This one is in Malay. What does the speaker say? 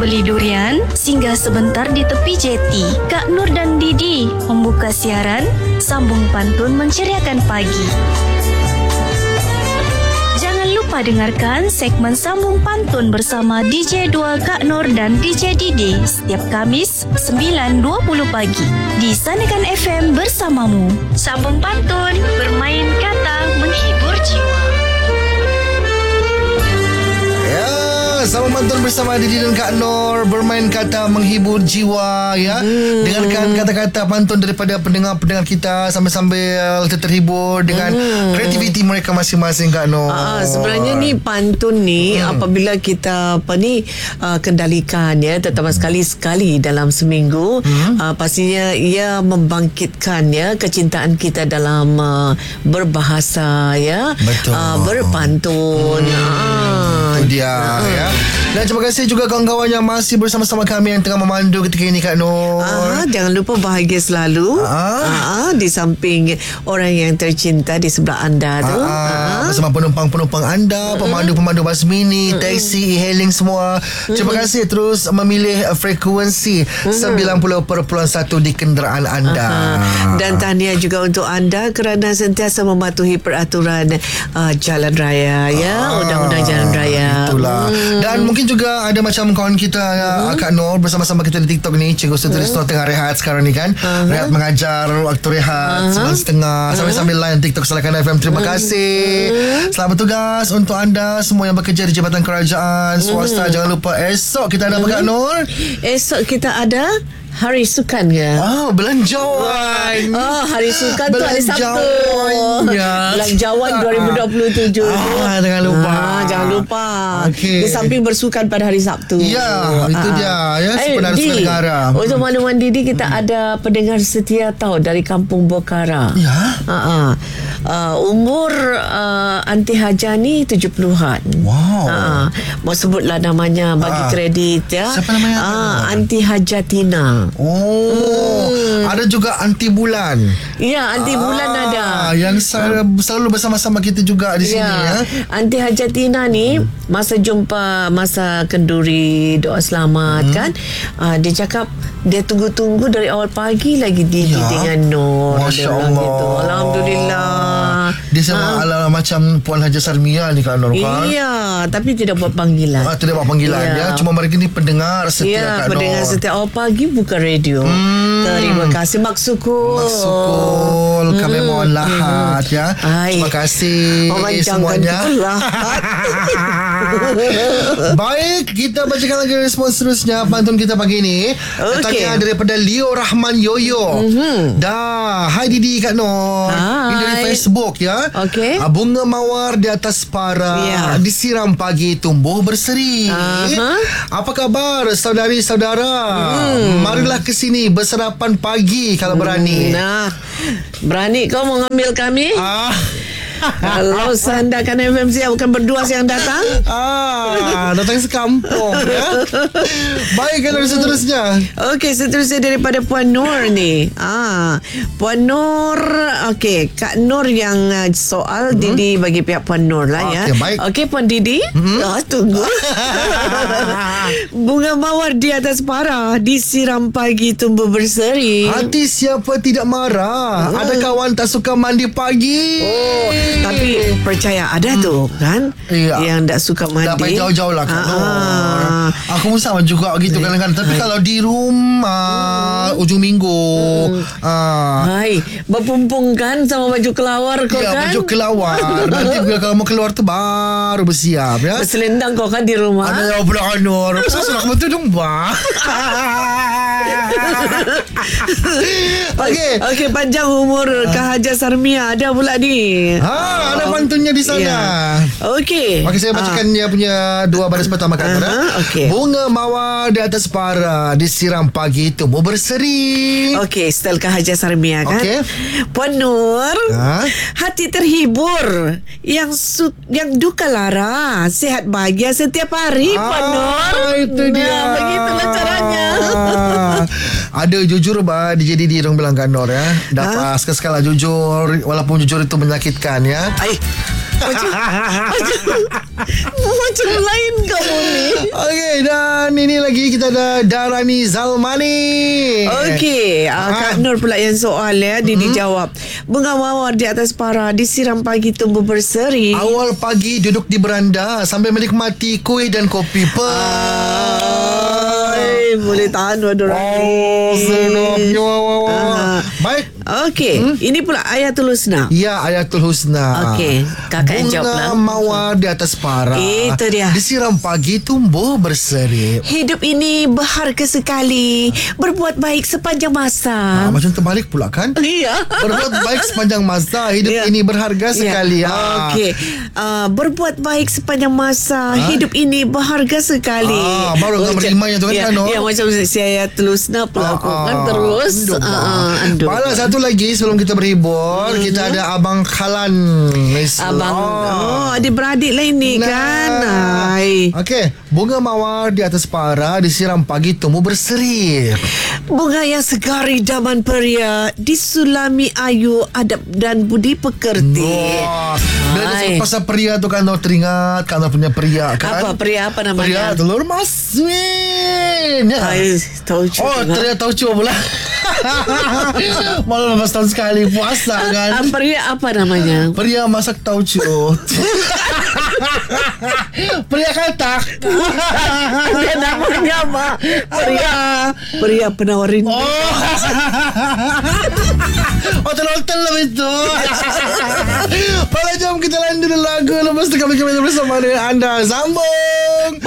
membeli durian, singgah sebentar di tepi jeti. Kak Nur dan Didi membuka siaran, sambung pantun menceriakan pagi. Jangan lupa dengarkan segmen Sambung Pantun bersama DJ 2 Kak Nur dan DJ Didi setiap Kamis 9.20 pagi di Sanekan FM bersamamu. Sambung Pantun, bermain kata menghibur jiwa. Sambung pantun bersama Didi dan Kak Nur, bermain kata menghibur jiwa ya. Dengarkan kata-kata pantun daripada pendengar-pendengar kita sambil terhibur dengan kreativiti mereka masing-masing, Kak Nur. Sebenarnya ni pantun ni apabila kita kendalikan ya, terutama sekali dalam seminggu, pastinya ia membangkitkan ya kecintaan kita dalam berbahasa ya. Betul. Berpantun. Itu dia ya. Dan terima kasih juga kawan-kawan yang masih bersama-sama kami yang tengah memandu ketika ini, Kak Nur. Jangan lupa bahagia selalu. Di samping orang yang tercinta di sebelah anda tu. Bersama penumpang-penumpang anda, pemandu-pemandu bas mini, taksi, e-hailing semua. Terima kasih terus memilih frekuensi 90.1 di kenderaan anda. Dan tahniah juga untuk anda kerana sentiasa mematuhi peraturan jalan raya ya, undang-undang jalan raya. Itulah. Dan mungkin juga ada macam kawan kita Kak Nur bersama-sama kita di TikTok ni. Cikgu Sutrisno tengah rehat sekarang ni kan. Rehat mengajar, waktu rehat 9.30 sambil line TikTok Sanekan FM. Terima kasih. Selamat bertugas untuk anda semua yang bekerja di Jabatan Kerajaan Swasta. Jangan lupa esok kita ada apa, Kak Nur? Esok kita ada Hari Sukan ke? Belanjawan. Hari Sukan tu hari Sabtu. Belanjawan 2027. Jangan lupa. Jangan lupa. Okay. Di samping bersukan pada hari Sabtu. Ya, itu dia ya, sebenar sukan negara. Untuk makluman Didi, kita ada pendengar setia tahu dari Kampung Bokara. Ya. Umur Anti Haja ni 70-an. Wow. Mau sebutlah namanya bagi kredit ya. Siapa namanya? Anti Hajatina. Ada juga Anti Bulan. Ya, Anti Bulan ada. Yang selalu bersama-sama kita juga di sini ya. Anti Hajatina ni masa jumpa masa kenduri doa selamat kan, dia cakap dia tunggu-tunggu dari awal pagi lagi Didi dengan Nur. Masya Allah gitu. Alhamdulillah. Dia sama ala macam Puan Haja Sarmia ni, Kak Nur kan? Iya, tapi tidak buat panggilan. Tidak buat panggilan ya. Cuma mereka ni pendengar setia, Kak Nur. Pendengar setia awal pagi buka radio. Terima kasih Maksukul. Kami mohon lahat ya. Terima kasih semuanya. Baik, kita bacakan lagi respon seterusnya pantun kita pagi ni. Tanya daripada Leo Rahman Yoyo. Dah, hai Didi, Kak Nur. Ini dari Facebook ya. Bunga mawar di atas para, disiram pagi tumbuh berseri. Apa kabar saudari-saudara? Marilah ke sini bersarapan pagi kalau berani. Berani kau mau ngambil kami? Kalau sandakan FMC bukan berdua yang datang. Datang sekampung ya. Baik, kalau seterusnya. Okey, seterusnya daripada Puan Nur ni. Puan Nur, okey, Kak Nur yang soal Didi bagi pihak Puan Nur lah ya. Okey, baik. Okey, Puan Didi. Tunggu. Bunga mawar di atas para, disiram pagi tumbuh berseri. Hati siapa tidak marah? Ada kawan tak suka mandi pagi. Tapi percaya ada tu kan, yang tak suka mandi. Tak payah jauh-jauh lah, Kak Nur. Aku pun sama juga gitu kadang-kadang. Tapi kalau di rumah ujung minggu berpumpung kan sama baju kelawar kau kan. Baju kelawar. Nanti kalau mau keluar tu baru bersiap ya. Berselendang kau kan di rumah. Ada yang pula, Kak Nur. Pasal nak betul dong bah. Okey, panjang umur Kak Haja Sarmia ada pula ni. Ada pantunnya di sana. Okey. Saya bacakan dia punya dua baris pertama, Kak Nur. Bunga mawar di atas para, disiram pagi tumbuh berseri. Okey, style Kak Haja Sarmia kan. Puan Nur, hati terhibur, yang duka lara, sehat bahagia setiap hari, Puan Nur. Itu dia. Begitulah caranya. Ada jujur DJ Didi orang bilang, Kak Nur ya. Dapat sekali jujur, walaupun jujur itu menyakitkan ya. Macam lain kamu ni. Okey, dan Dan ini lagi kita ada Darani Zalmani. Okey, Kak Nur pula yang soal ya, dia dijawab. Bunga mawar di atas para disiram pagi tumbuh berseri. Awal pagi duduk di beranda sambil menikmati kuih dan kopi. Boleh tahan dua-dua. Baik. Okey, ini pula Ayatul Husna. Ya, Ayatul Husna. Okey, kakak yang jawab lah. Bunga mawar di atas para. Itu dia. Disiram pagi tumbuh berseri. Hidup ini berharga sekali. Berbuat baik sepanjang masa. Macam terbalik pula kan? Iya. Berbuat baik sepanjang masa. Hidup Ya. ini berharga sekali. Okey. Berbuat baik sepanjang masa. Hidup ini berharga sekali. Baru nak menerimanya tu kan, ya, Kak Nur? ya, macam si Ayatul Husna pula aku kan terus. Aduh. Malah satu lagi sebelum kita berhibur, kita ada Abang Khalan. Abang adik-beradik lah ini kan. Okey, bunga mawar di atas para disiram pagi tumbuh berseri. Bunga yang segar idaman peria, disulami ayu, adab dan budi pekerti. Bila disebut pasal pria tu kan, teringat kan punya pria kan. Apa pria apa namanya? Pria telur masmin. Tahu ternyata tahu pula. Malah 15 tahun sekali puasa kan. Pria apa namanya? Pria masak tauco. Pria katak. Dia namanya apa? Pria penawar rindu. Hotel-hotel lah itu. Pada jam kita lanjut lagu. Lepas tu kami bersama dengan anda. Sambung.